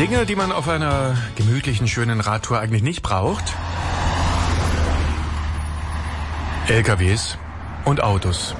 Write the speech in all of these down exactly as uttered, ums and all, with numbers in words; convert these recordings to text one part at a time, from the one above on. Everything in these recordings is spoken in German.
Dinge, die man auf einer gemütlichen, schönen Radtour eigentlich nicht braucht. L K Ws und Autos,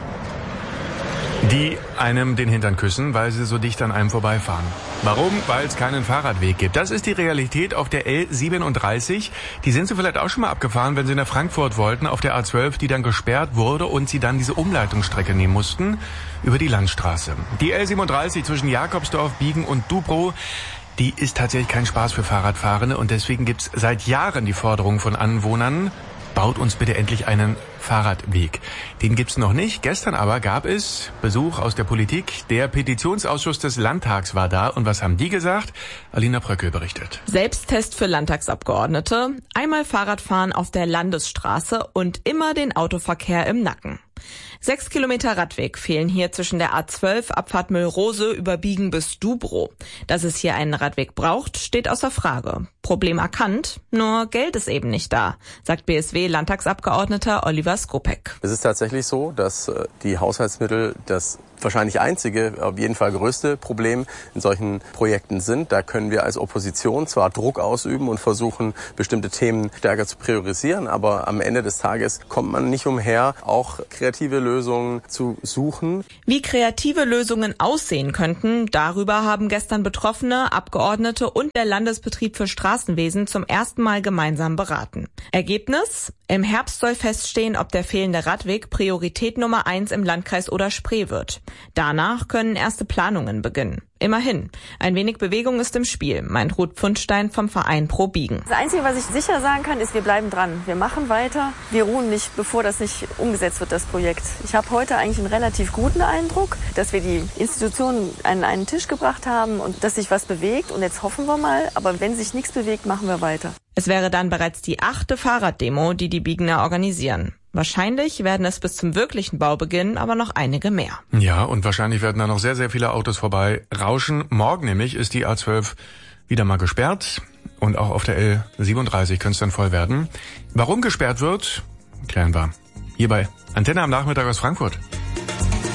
die einem den Hintern küssen, weil sie so dicht an einem vorbeifahren. Warum? Weil es keinen Fahrradweg gibt. Das ist die Realität auf der L siebenunddreißig. Die sind Sie vielleicht auch schon mal abgefahren, wenn Sie nach Frankfurt wollten, auf der A zwölf, die dann gesperrt wurde und Sie dann diese Umleitungsstrecke nehmen mussten über die Landstraße. Die L siebenunddreißig zwischen Jakobsdorf, Biegen und Dubrow, die ist tatsächlich kein Spaß für Fahrradfahrende und deswegen gibt's seit Jahren die Forderung von Anwohnern, baut uns bitte endlich einen Fahrradweg. Den gibt's noch nicht. Gestern aber gab es Besuch aus der Politik. Der Petitionsausschuss des Landtags war da. Und was haben die gesagt? Alina Pröckel berichtet. Selbsttest für Landtagsabgeordnete. Einmal Fahrradfahren auf der Landesstraße und immer den Autoverkehr im Nacken. Sechs Kilometer Radweg fehlen hier zwischen der A zwölf, Abfahrt Müllrose über Biegen bis Dubrow. Dass es hier einen Radweg braucht, steht außer Frage. Problem erkannt, nur Geld ist eben nicht da, sagt B S W-Landtagsabgeordneter Oliver Skopek. Es ist tatsächlich so, dass die Haushaltsmittel das wahrscheinlich einzige, auf jeden Fall größte Problem in solchen Projekten sind. Da können wir als Opposition zwar Druck ausüben und versuchen, bestimmte Themen stärker zu priorisieren, aber am Ende des Tages kommt man nicht umher, auch kreative Lösungen zu suchen. Wie kreative Lösungen aussehen könnten, darüber haben gestern Betroffene, Abgeordnete und der Landesbetrieb für Straßenwesen zum ersten Mal gemeinsam beraten. Ergebnis? Im Herbst soll feststehen, ob der fehlende Radweg Priorität Nummer eins im Landkreis Oder-Spree wird. Danach können erste Planungen beginnen. Immerhin, ein wenig Bewegung ist im Spiel, meint Ruth Pfundstein vom Verein Pro Biegen. Das Einzige, was ich sicher sagen kann, ist, wir bleiben dran. Wir machen weiter. Wir ruhen nicht, bevor das nicht umgesetzt wird, das Projekt. Ich habe heute eigentlich einen relativ guten Eindruck, dass wir die Institutionen an einen Tisch gebracht haben und dass sich was bewegt. Und jetzt hoffen wir mal, aber wenn sich nichts bewegt, machen wir weiter. Es wäre dann bereits die achte Fahrraddemo, die die Biegener organisieren. Wahrscheinlich werden es bis zum wirklichen Baubeginn aber noch einige mehr. Ja, und wahrscheinlich werden da noch sehr, sehr viele Autos vorbei rauschen. Morgen nämlich ist die A zwölf wieder mal gesperrt und auch auf der L siebenunddreißig könnte es dann voll werden. Warum gesperrt wird, klären wir. Hier bei Antenne am Nachmittag aus Frankfurt.